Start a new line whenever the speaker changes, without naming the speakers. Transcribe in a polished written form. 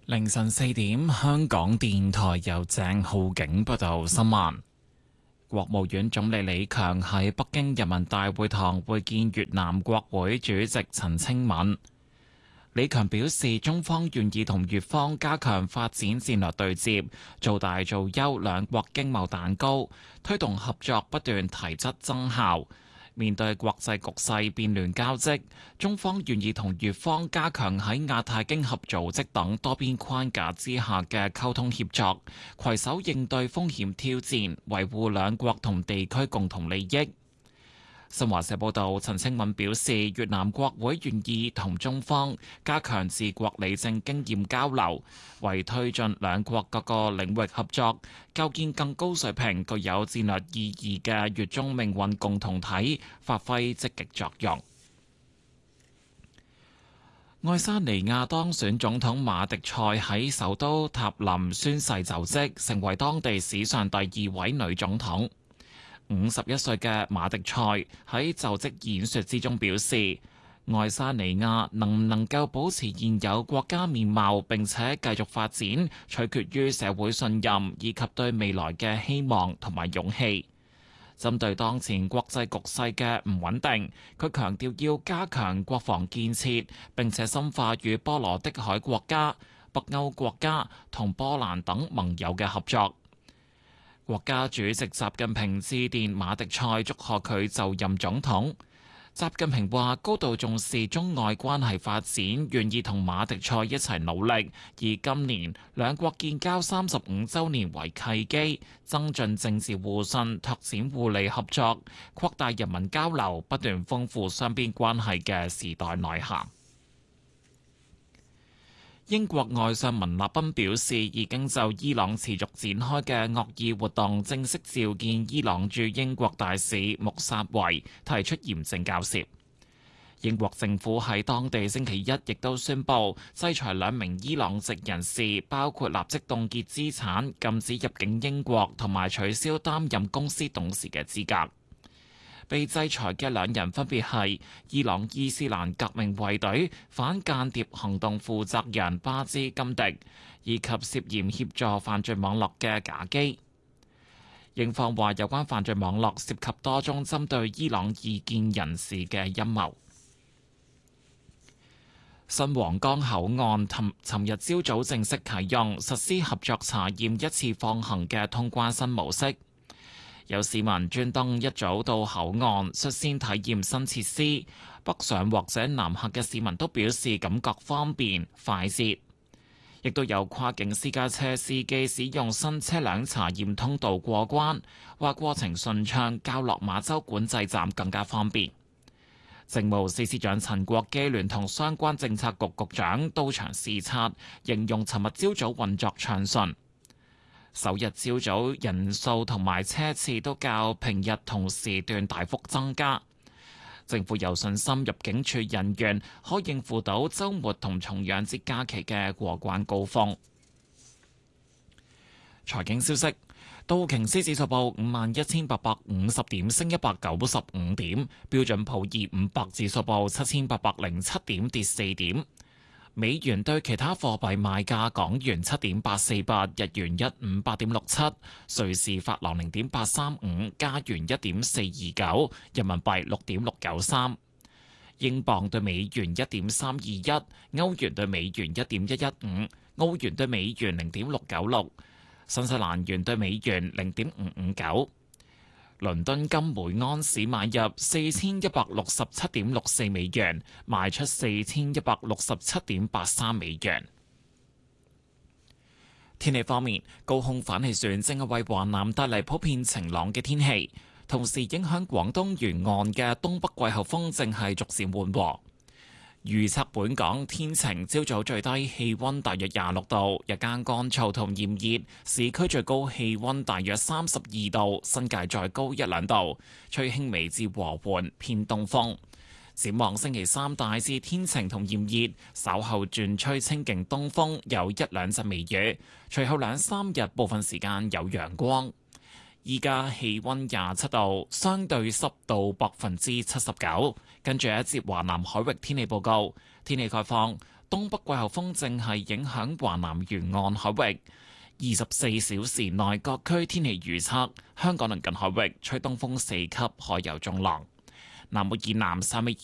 凌晨4點，香港電台由鄭浩景報道新聞。國務院總理李強喺北京人民大會堂會見越南國會主席陳清敏。李強表示，中方願意同越方加強發展戰略對接，做大做優兩國經貿蛋糕，推動合作不斷提質增效。面對國際局勢變亂交織，中方願意同越方加強喺亞太經合組織等多邊框架之下嘅溝通協作，攜手應對風險挑戰，維護兩國同地區共同利益。新華社報道，陳清敏表示，越南國會願意同中方加強治國理政經驗交流，為推進兩國各個領域合作，構建更高水平、具有戰略意義嘅越中命運共同體發揮積極作用。愛沙尼亞當選總統馬迪塞喺首都塔林宣誓就職，成為當地史上第2位女總統。51歲嘅馬迪塞喺就職演說之中表示，愛沙尼亞能唔能夠保持現有國家面貌並且繼續發展，取決於社會信任以及對未來嘅希望同埋勇氣。針對當前國際局勢嘅唔穩定，佢強調要加強國防建設，並且深化與波羅的海國家、北歐國家同波蘭等盟友嘅合作。國家主席習近平致電馬迪塞，祝賀佢就任總統。習近平話高度重視中外關係發展，願意同馬迪塞一齊努力，以今年兩國建交35週年為契機，增進政治互信，拓展互利合作，擴大人民交流，不斷豐富雙邊關係嘅時代內涵。英國外相文立彬表示，已經就伊朗持續展開嘅惡意活動正式召見伊朗駐英國大使穆薩維，提出嚴正交涉。英國政府喺當地星期一亦都宣布制裁2名伊朗籍人士，包括立即凍結資產、禁止入境英國同埋取消擔任公司董事嘅資格。被制裁嘅2人分別係伊朗伊斯蘭革命衛隊反間諜行動負責人巴茲金迪，以及涉嫌協助犯罪網絡嘅賈基。英方話有關犯罪網絡涉及多宗針對伊朗異見人士嘅陰謀。新皇崗口岸尋日朝早正式啟用，實施合作查驗一次放行嘅通關新模式。有市民專登一早到口岸率先體驗新設施，北上或者南下嘅市民都表示感覺方便快捷，亦都有跨境私家車司機使用新車輛查驗通道過關，話過程順暢，較落馬洲管制站更加方便。政務司司長陳國基聯同相關政策局局長到場視察，形容尋日朝早運作暢順。首日朝早人數同埋車次都較平日同時段大幅增加，政府有信心入境處人員可應付到週末同重陽節假期嘅過關高峰。財經消息，道瓊斯指數報51,850點，升195點；標準普爾500指數報7,807點，跌4點。美元對其他貨幣賣價：港元7.848，日元158.67，瑞士法郎0.835，加元1.429，人民幣6.693，英鎊對美元1.321，歐元對美元1.115，澳元對美元0.696，新西蘭元對美元0.559。倫敦金每盎司買入4167.64美元，賣出4167.83美元。天氣方面，高空反氣旋正係為華南帶嚟普遍晴朗嘅天氣，同時影響廣東沿岸嘅東北季候風正係逐漸緩和。預測本港天晴，朝早最低氣溫大約26度，日間乾燥同炎熱，市區最高氣溫大約32度，新界再高1-2度，吹輕微至和緩偏東風。展望星期三大致天晴同炎熱，稍後轉吹清勁東風，有1-2陣微雨，隨後2-3日部分時間有陽光。依家氣溫27度，相對濕度79%。跟住一節華南海域天氣報告，天氣概況： 東北季候風正係影響華南沿岸海域。24小時內各區天氣預測：香港鄰近海域吹東風4級，海有中浪；南澳以南3米